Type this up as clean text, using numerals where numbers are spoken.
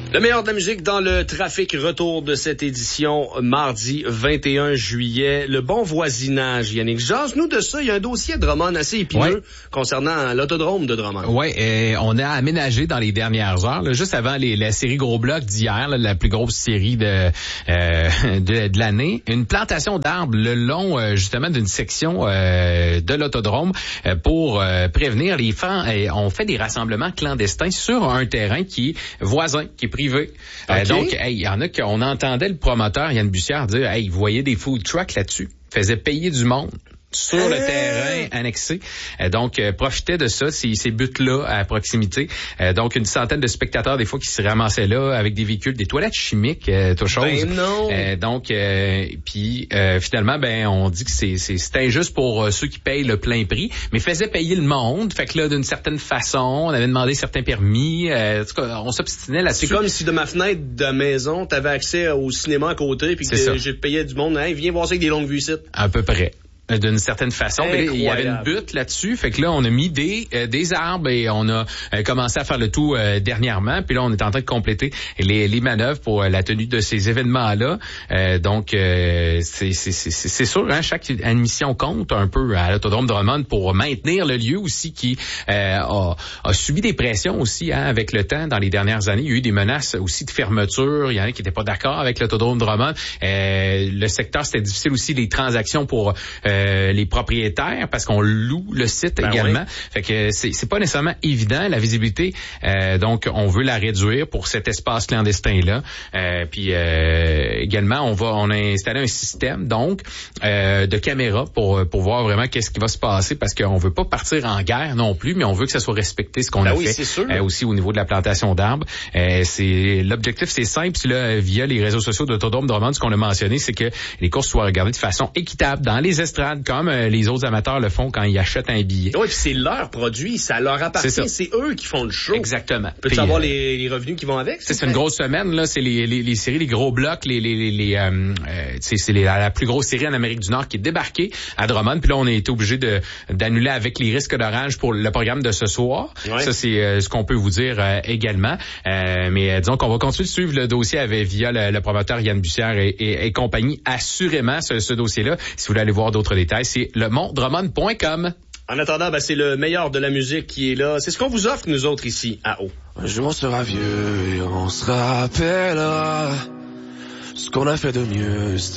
Le meilleur de la musique dans le trafic, retour de cette édition mardi 21 juillet. Le bon voisinage, Yannick. Jase-nous de ça. Il y a un dossier à Drummond assez épineux concernant l'autodrome de Drummond. Oui, on a aménagé dans les dernières heures, là, juste avant la série Gros Bloc d'hier, là, la plus grosse série de l'année, une plantation d'arbres le long justement d'une section de l'autodrome pour prévenir les fans. On fait des rassemblements clandestins sur un terrain qui est voisin, qui est privé. Okay. Donc, il y en a qu'on entendait le promoteur Yann Bussière dire, il voyait des food trucks là-dessus, faisait payer du monde sur le terrain annexé. Donc, profitait de ça, ces buts-là à proximité. Donc, une centaine de spectateurs, des fois, qui se ramassaient là avec des véhicules, des toilettes chimiques, toute chose. Ben non! Donc, puis finalement, on dit que c'est injuste pour ceux qui payent le plein prix, mais faisait payer le monde. Fait que là, d'une certaine façon, on avait demandé certains permis. En tout cas, on s'obstinait là-dessus. C'est comme si de ma fenêtre de la maison, t'avais accès au cinéma à côté, puis que j'ai payé du monde. Hey, viens voir ça avec des longues vues ici. À peu près. D'une certaine façon. Il y avait une butte là-dessus. Fait que là, on a mis des arbres et on a commencé à faire le tout dernièrement. Puis là, on est en train de compléter les manœuvres pour la tenue de ces événements-là. Donc, c'est sûr, hein, chaque admission compte un peu à l'Autodrome de Drummond pour maintenir le lieu aussi qui a subi des pressions aussi avec le temps dans les dernières années. Il y a eu des menaces aussi de fermeture. Il y en a qui n'étaient pas d'accord avec l'Autodrome de Drummond. Le secteur, c'était difficile aussi, les transactions pour les propriétaires parce qu'on loue le site également. Oui. Fait que c'est pas nécessairement évident la visibilité. Donc on veut la réduire pour cet espace clandestin là. Puis également on a installé un système donc de caméras pour voir vraiment qu'est-ce qui va se passer parce qu'on veut pas partir en guerre non plus, mais on veut que ça soit respecté ce qu'on a fait. C'est sûr. Aussi au niveau de la plantation d'arbres. L'objectif c'est simple là, via les réseaux sociaux d'Autodrome Drummond, ce qu'on a mentionné, c'est que les courses soient regardées de façon équitable dans les estrades comme les autres amateurs le font quand ils achètent un billet. Oui, puis c'est leur produit, ça leur appartient, c'est eux qui font le show. Exactement. Peux-tu savoir les revenus qui vont avec? C'est une grosse semaine là, c'est les séries, les gros blocs, c'est la plus grosse série en Amérique du Nord qui est débarquée à Drummond, puis là on a été obligé d'annuler avec les risques d'orage pour le programme de ce soir. Ouais. Ça c'est ce qu'on peut vous dire également. Mais disons qu'on va continuer de suivre le dossier via le promoteur Yann Bussière et compagnie. Assurément ce dossier-là, si vous voulez aller voir d'autres détails, c'est lemontdrummond.com. En attendant, c'est le meilleur de la musique qui est là. C'est ce qu'on vous offre, nous autres, ici, à Haut. Un jour, on sera vieux et on se rappellera ce qu'on a fait de mieux.